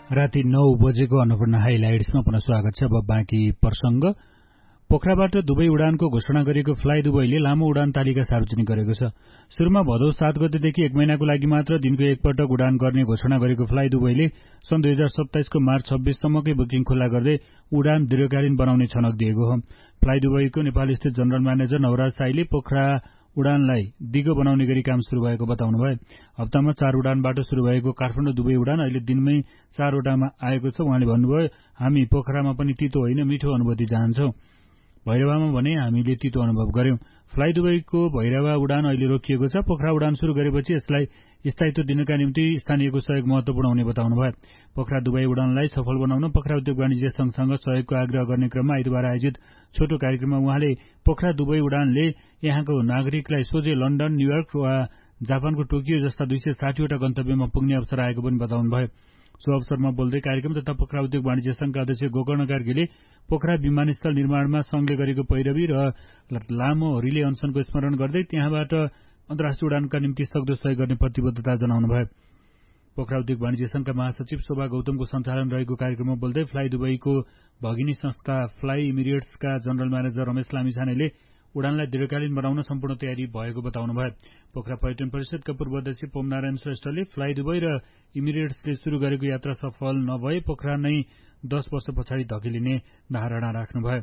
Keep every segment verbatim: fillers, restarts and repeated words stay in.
राति नौ बजेको अन्नपूर्ण हाइलाइट्समा पुनः स्वागत छ। अब बाँकी प्रसंग। पोखराबाट दुबई उडानको घोषणा गरेको फ्लाइ दुबईले लामो उडान तालिका सार्वजनिक गरेको छ। सुरुमा भदौ सात गतेदेखि एक महिनाको लागि मात्र दिनको एकपटक उडान गर्ने घोषणा गरेको फ्लाइ दुबईले सन् दुई हजार सत्ताइसको मार्च छब्बीससम्मकै बुकिङ खुल्ला गर्दै उडान दीर्घकालीन बनाउने छनक दिएको हो। फ्लाइ दुबईको नेपाल स्थित जनरल म्यानेजर नवराज साईले पोखरा उडानलाई दिगो बनाउने गरी काम शुरू भएको बताउनुभयो। हप्तामा चार उडानबाट शुरू भएको काठमाडौँ दुबई उडान अहिले दिनमै चारवटामा आएको छ। उहाँले भन्नुभयो, हामी पोखरामा पनि तितो होइन मिठो अनुभूति चाहन्छौं। भैरवामा भने हामीले तितो अनुभव गर्यौं। फ्लाइ दुबईको भैरवा उडान अहिले रोकिएको छ। पोखरा उडान शुरू गरेपछि यसलाई स्थायित्व दिनका निम्ति स्थानीयको सहयोग महत्वपूर्ण हुने बताउनुभयो। पोखरा दुबई उडानलाई सफल बनाउन पोखरा उद्योग वाणिज्य संघसँग सहयोगको आग्रह गर्ने क्रममा आइतबार आयोजित छोटो कार्यक्रममा उहाँले पोखरा दुबई उडानले यहाँको नागरिकलाई सोझै लन्डन, न्यूयोर्क वा जापानको टोकियो जस्ता दुई सय साठीवटा गन्तव्यमा पुग्ने अवसर आएको पनि बताउनुभयो। सो अवसरमा बोल्दै कार्यक्रम तथा पोखरा उद्योग वाणिज्य संघका अध्यक्ष गोकर्ण कार्कीले पोखरा विमानस्थल निर्माणमा संघले गरेको पैरवी र लामो रिले अनसनको स्मरण गर्दै त्यहाँबाट अन्तर्राष्ट्रिय उडानका निम्ति सक्दो सहयोग गर्ने प्रतिबद्धता जनाउनुभयो। पोखरा उद्योग वाणिज्य संघका महासचिव शोभा गौतमको सञ्चालन रहेको कार्यक्रममा बोल्दै फ्लाइ दुबईको भगिनी संस्था फ्लाइ इमिरेट्सका जनरल म्यानेजर रमेश लामिछानेले उडानलाई दीर्घकालीन बनाउन सम्पूर्ण तयारी भएको बताउनुभयो। पोखरा पर्यटन परिषदका पूर्व अध्यक्ष पोमनारायण श्रेष्ठले फ्लाइ दुबई र इमिरेट्सले शुरू गरेको यात्रा सफल नभए पोखरा नै दश वर्ष पछाडि धकेलिने धारणा राख्नुभयो।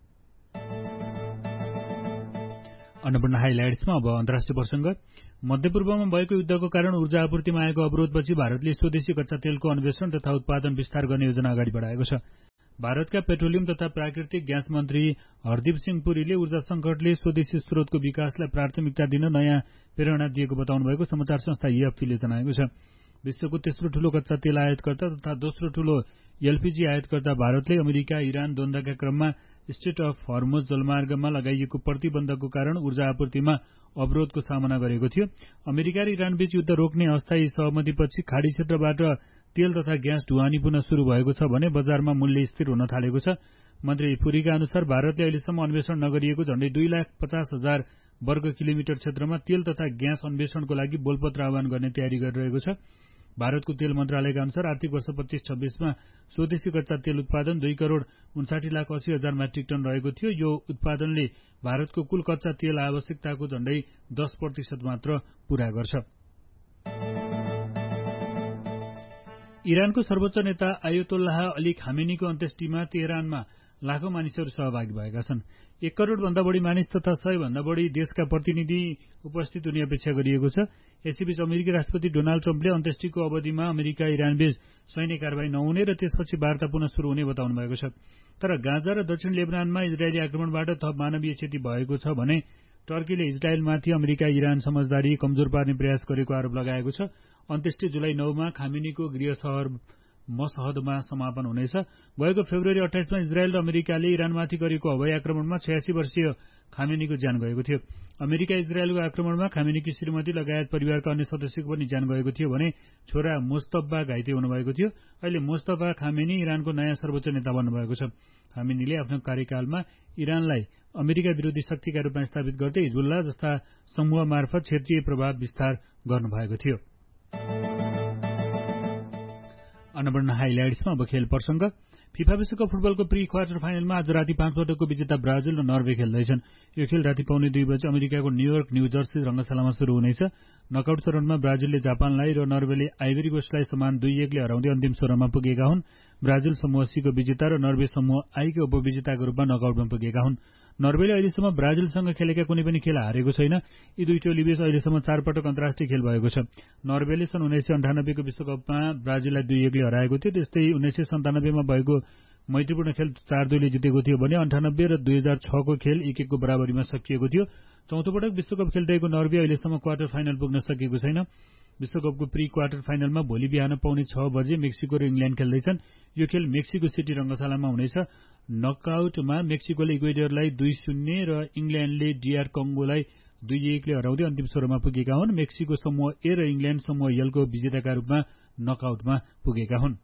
अन्नपूर्ण हाइलाइट्समा अब अन्तर्राष्ट्रिय प्रसंग। मध्यपूर्वमा भएको युद्धको कारण ऊर्जा आपूर्तिमा आएको अवरोधपछि भारतले स्वदेशी कच्चा तेलको अन्वेषण तथा उत्पादन विस्तार गर्ने योजना अगाडि बढाएको छ। भारतका पेट्रोलियम तथा प्राकृतिक ग्यास मन्त्री हरदीप सिंह पुरीले ऊर्जा संकटले स्वदेशी स्रोतको विकासलाई प्राथमिकता दिन नयाँ प्रेरणा दिएको बताउनु भएको समाचार संस्था एएफपीले जनाएको छ। विश्वको तेस्रो ठूलो कच्चा तेल आयातकर्ता तथा दोस्रो ठूलो एलपीजी आयातकर्ता भारतले अमेरिका इरान द्वन्द्वका क्रममा स्ट्रेट अफ हर्मुज जलमार्गमा लगाइएको प्रतिबन्धको कारण ऊर्जा आपूर्तिमा अवरोधको सामना गरेको थियो। अमेरिका र इरानबीच युद्ध रोक्ने अस्थायी सहमतिपछि खाडी क्षेत्रबाट तेल तथा ग्यास ढुवानी पुनः शुरू भएको छ भने बजारमा मूल्य स्थिर हुन थालेको छ। मन्त्री पुरीका अनुसार भारतले अहिलेसम्म अन्वेषण नगरिएको झण्डै दुई लाख पचास हजार वर्ग किलोमिटर क्षेत्रमा तेल तथा ग्यास अन्वेषणको लागि बोलपत्र आह्वान गर्ने तयारी गरिरहेको छ। भारतको तेल मन्त्रालयका अनुसार आर्थिक वर्ष पच्चीस छब्बीसमा स्वदेशी कच्चा तेल उत्पादन दुई करोड़ उन्साठी लाख अस्सी हजार मेट्रिक टन रहेको थियो। यो उत्पादनले भारतको कुल कच्चा तेल आवश्यकताको झण्डै दस प्रतिशत मात्र पूरा गर्छ। इरानको सर्वोच्च नेता आयतोल्लाह अली खामेनीको अन्त्येष्टिमा तेहरानमा लाखौं मानिसहरू सहभागी भएका छन्। एक करोड़ भन्दा बढ़ी मानिस तथा सय भन्दा बढ़ी देशका प्रतिनिधि उपस्थित हुने अपेक्षा गरिएको छ। यसैबीच अमेरिकी राष्ट्रपति डोनाल्ड ट्रम्पले अन्त्येष्टिको अवधिमा अमेरिका इरानबीच सैन्य कारवाही नहुने र त्यसपछि वार्ता पुनः शुरू हुने बताउनु भएको छ। तर गाजा र दक्षिण लेबनानमा इजरायली आक्रमणबाट थप मानवीय क्षति भएको छ भने टर्कीले इजरायलमाथि अमेरिका इरान समझदारी कमजोर पार्ने प्रयास गरेको आरोप लगाएको छ। अन्त्येष्टि जुलाई नौमा खामेनीको गृह शहर मसहदमा समापन हुनेछ। गएको फेब्रुअरी अठाइसमा इजरायल र अमेरिकाले इरानमाथि गरेको हवाई आक्रमणमा छयासी वर्षीय खामेनीको ज्यान गएको थियो। अमेरिका इजरायलको आक्रमणमा खामेनीकी श्रीमती लगायत परिवारका अन्य सदस्यको पनि ज्यान गएको थियो भने छोरा मुस्तफा घाइते हुनुभएको थियो। अहिले मुस्तफा खामेनी इरानको नयाँ सर्वोच्च नेता बन्नुभएको छ। खामेनीले आफ्नो कार्यकालमा इरानलाई अमेरिका विरोधी शक्तिका रूपमा स्थापित गर्दै हिजबुल्लाह जस्ता समूह मार्फत क्षेत्रीय प्रभाव विस्तार गर्नुभएको थियो। अन्नपूर्ण हाइलाइट्समा अब खेल प्रसंग। फिफा विश्वकप फुटबलको प्री क्वार्टर फाइनलमा आज राति पाँच पटकको विजेता ब्राजिल र नर्वे खेल्दैछन्। यो खेल राति पाउने दुई बजे अमेरिकाको न्यूयोर्क न्यू जर्सी रंगशालामा शुरू हुनेछ। नकआउट चरणमा ब्राजिलले जापानलाई र नर्वेले आइभरी कोस्टलाई समान दुई एकले हराउँदै अन्तिम चरणमा पुगेका हुन्। ब्राजिल समूह सीको विजेता र नर्वे समूह आईको उपविजेताको रूपमा नकआउटमा पुगेका हुन्। नर्वेले अहिलेसम्म ब्राजिलसँग खेलेका कुनै पनि खेल हारेको छैन। यी दुई टोलीबीच अहिलेसम्म चार पटक अन्तर्राष्ट्रिय खेल भएको छ। नर्वेले सन् उन्नाइस सय अन्ठानब्बेको विश्वकपमा ब्राजिललाई दुई एकले हराएको थियो। त्यस्तै उन्नाइस सय सन्तानब्बेमा भएको मैत्रीपूर्ण खेल चार दुईले जितेको थियो भने अन्ठानब्बे र दुई हजार छको खेल एक एकको बराबरीमा सकिएको थियो। चौथो पटक विश्वकप खेलिरहेको नर्वे अहिलेसम्म क्वार्टर फाइनल पुग्न सकेको छैन। विश्वकपको प्री क्वार्टर फाइनलमा भोलि बिहान पाउने छ बजे मेक्सिको र इङ्ल्याण्ड खेल्दैछन्। यो खेल मेक्सिको सिटी रंगशालामा हुनेछ। नकआउटमा मेक्सिकोले इक्वेडरलाई दुई शून्य र इङ्ल्याण्डले डीआर कङ्गोलाई दुई एकले हराउँदै अन्तिम चरणमा पुगेका हुन्। मेक्सिको समूह ए र इङ्ल्याण्ड समूह एलको विजेताका रूपमा नकआउटमा पुगेका हुन्।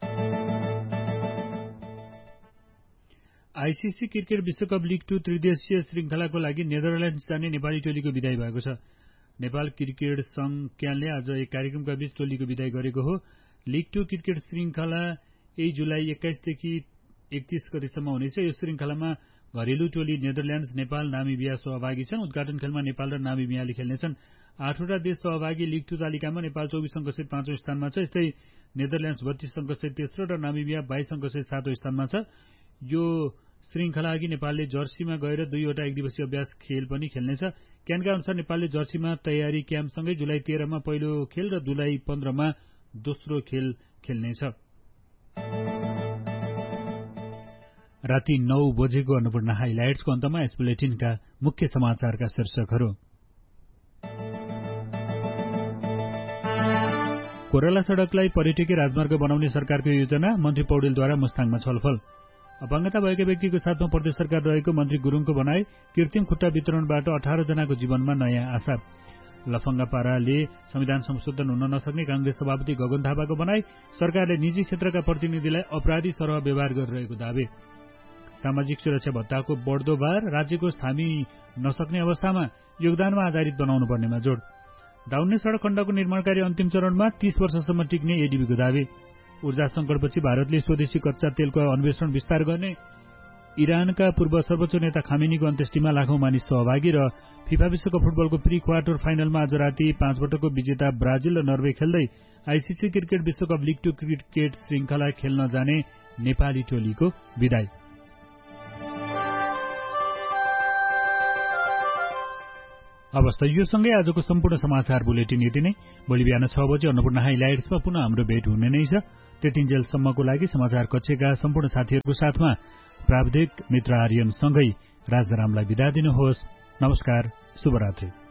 आईसीसी क्रिकेट विश्वकप लीग टू त्रिदेशीय श्रृंखलाको लागि नेदरल्याण्ड्स जाने नेपाली टोलीको विदाई भएको छ। नेपाल क्रिकेट संघ क्यानले आज एक कार्यक्रमका बीच टोलीको विदाई गरेको हो। लिग टू क्रिकेट श्रृंखला यही जुलाई एक्काइसदेखि एकतीस गतिसम्म हुनेछ। यो श्रृंखलामा घरेलु टोली नेदरल्याण्ड्स, नेपाल, नामिबिया सहभागी छन्। उद्घाटन खेलमा नेपाल र नामिबियाले खेल्नेछन्। आठवटा देश सहभागी लिग टू तालिकामा नेपाल चौबिस अङ्कसहित पाँचौं स्थानमा छ। यस्तै नेदरल्याण्ड्स बत्तीस अङ्कसहित तेस्रो र नामिबिया बाइस अङ्कसहित सातौं स्थानमा छ। यो श्रृंखला अघि नेपालले जर्सीमा गएर दुईवटा एक दिवसीय अभ्यास खेल पनि खेल्नेछ। क्यानका अनुसार नेपालले जर्सीमा तयारी क्याम्पसँगै जुलाई तेह्रमा पहिलो खेल र जुलाई पन्ध्रमा दोस्रो खेल खेल्नेछ। राति नौ बजेको अन्नपूर्ण हाइलाइट्सको अन्तमा यस बुलेटिनका मुख्य समाचारका शीर्षकहरू। कोराला सड़कलाई पर्यटकीय राजमार्ग बनाउने सरकारको योजना, मन्त्री पौडेलद्वारा मुस्ताङमा छलफल। अपाङ्गता भएका व्यक्तिको साथमा प्रदेश सरकार रहेको मन्त्री गुरुङको भनाई। कृत्रिम खुट्टा वितरणबाट अठार जनाको जीवनमा नयाँ आशा। लफंगा पाराले संविधान संशोधन हुन नसक्ने कांग्रेस सभापति गगन थापाको भनाई। सरकारले निजी क्षेत्रका प्रतिनिधिलाई अपराधी सरह व्यवहार गरिरहेको दावे। सामाजिक सुरक्षा भत्ताको बढ्दो भार राज्यको थामी नसक्ने अवस्थामा योगदानमा आधारित बनाउनु पर्नेमा जोड। दाउन्ने सड़क खण्डको निर्माण कार्य अन्तिम चरणमा, तीस वर्षसम्म टिक्ने एडीबीको दावी। ऊर्जा संकटपछि भारतले स्वदेशी कच्चा तेलको अन्वेषण विस्तार गर्ने। इरानका पूर्व सर्वोच्च नेता खामेनीको अन्त्येष्टिमा लाखौं मानिस सहभागी। र फिफा विश्वकप फुटबलको प्री क्वार्टर फाइनलमा आज राति पाँच पटकको विजेता ब्राजिल र नर्वे खेल्दै आईसीसी क्रिकेट विश्वकप लिग टू क्रिकेट श्रृंखला खेल्न जाने नेपाली टोलीको विदाई। अवस्था यो सँगै आजको सम्पूर्ण समाचार बुलेटिन यति नै। भोलि बिहान छ बजे अन्नपूर्ण हाइलाइट्समा पुनः हाम्रो भेट हुने नै छ। त्यतिन्जेलसम्मको लागि समाचार कक्षका सम्पूर्ण साथीहरूको साथमा प्राविधिक मित्र आर्यनसँगै राजारामलाई बिदा दिनुहोस्। नमस्कार, शुभरात्रि।